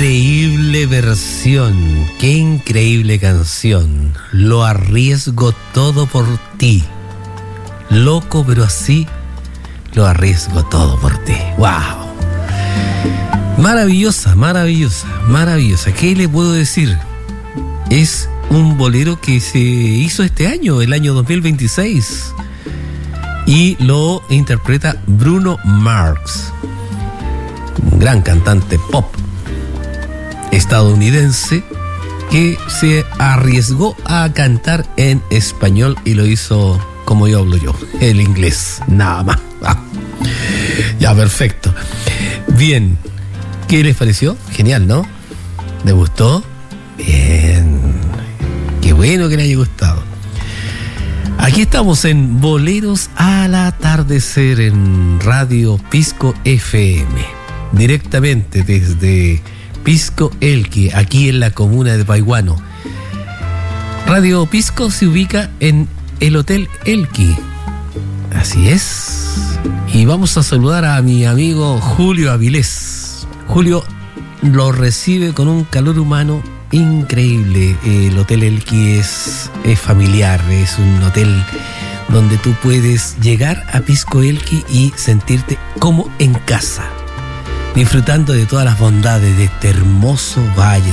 increíble versión, qué increíble canción. Lo arriesgo todo por ti. Loco, pero así lo arriesgo todo por ti. ¡Wow! Maravillosa, maravillosa, maravillosa. ¿Qué le puedo decir? Es un bolero que se hizo este año, el año 2026. Y lo interpreta Bruno Mars, un gran cantante pop estadounidense que se arriesgó a cantar en español y lo hizo como yo hablo yo, el inglés, nada más. Ya, perfecto. Bien, ¿qué les pareció? Genial, ¿no? ¿Les gustó? Bien, qué bueno que les haya gustado. Aquí estamos en Boleros al Atardecer en Radio Pisco FM, directamente desde Pisco Elqui, aquí en la comuna de Paihuano. Radio Pisco se ubica en el Hotel Elqui, así es. Y vamos a saludar a mi amigo Julio Avilés. Julio lo recibe con un calor humano increíble. El Hotel Elqui es familiar, es un hotel donde tú puedes llegar a Pisco Elqui y sentirte como en casa, disfrutando de todas las bondades de este hermoso valle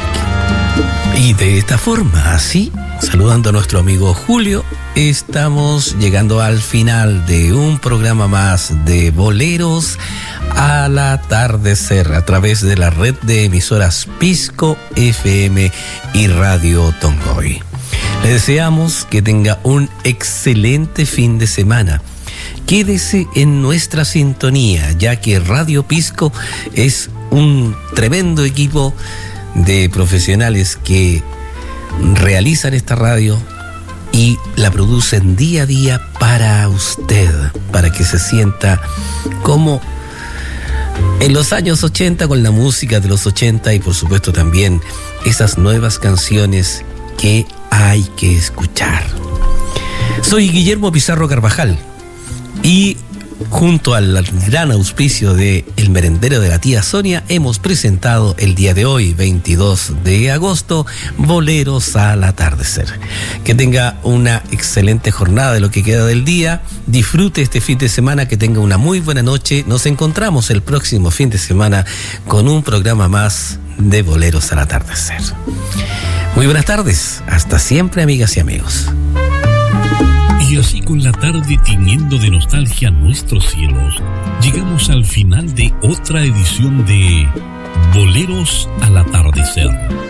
del Elqui. Y de esta forma, así, saludando a nuestro amigo Julio, estamos llegando al final de un programa más de Boleros al Atardecer a través de la red de emisoras Pisco FM y Radio Tongoy. Le deseamos que tenga un excelente fin de semana. Quédese en nuestra sintonía, ya que Radio Pisco es un tremendo equipo de profesionales que realizan esta radio y la producen día a día para usted, para que se sienta como en los años 80 con la música de los 80 y por supuesto también esas nuevas canciones que hay que escuchar. Soy Guillermo Pizarro Carvajal y junto al gran auspicio de El Merendero de la Tía Sonia hemos presentado el día de hoy, 22 de agosto, Boleros al Atardecer. Que tenga una excelente jornada de lo que queda del día, disfrute este fin de semana, que tenga una muy buena noche. Nos encontramos el próximo fin de semana con un programa más de Boleros al Atardecer. Muy buenas tardes, hasta siempre, amigas y amigos. Y así, con la tarde tiñendo de nostalgia nuestros cielos, llegamos al final de otra edición de Boleros al Atardecer.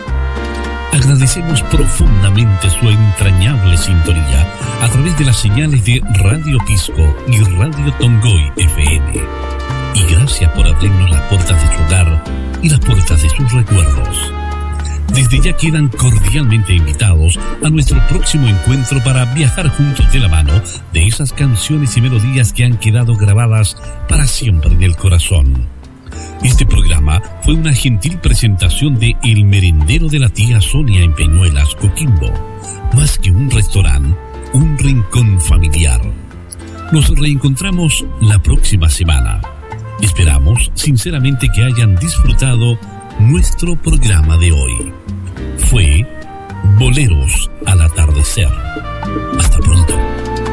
Agradecemos profundamente su entrañable sintonía a través de las señales de Radio Pisco y Radio Tongoy FM. Y gracias por abrirnos las puertas de su hogar y las puertas de sus recuerdos. Desde ya quedan cordialmente invitados a nuestro próximo encuentro para viajar juntos de la mano de esas canciones y melodías que han quedado grabadas para siempre en el corazón. Este programa fue una gentil presentación de El Merendero de la Tía Sonia en Peñuelas, Coquimbo. Más que un restaurante, un rincón familiar. Nos reencontramos la próxima semana. Esperamos sinceramente que hayan disfrutado nuestro programa de hoy. Fue Boleros al Atardecer. Hasta pronto.